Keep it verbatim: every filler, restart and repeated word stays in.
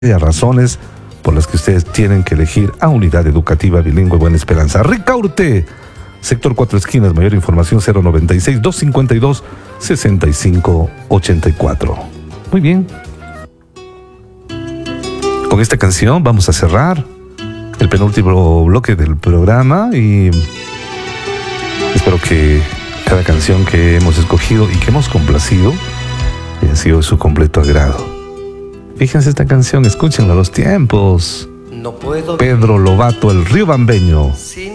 razones por las que ustedes tienen que elegir a Unidad Educativa Bilingüe Buena Esperanza. Ricaurte, sector Cuatro Esquinas. Mayor información cero noventa y seis, doscientos cincuenta y dos, sesenta y cinco ochenta y cuatro. Muy bien. Con esta canción vamos a cerrar el penúltimo bloque del programa y espero que cada canción que hemos escogido y que hemos complacido haya sido de su completo agrado. Fíjense esta canción, escúchenla, Los Tiempos. No puedo Pedro Lobato, el Río Bambeño.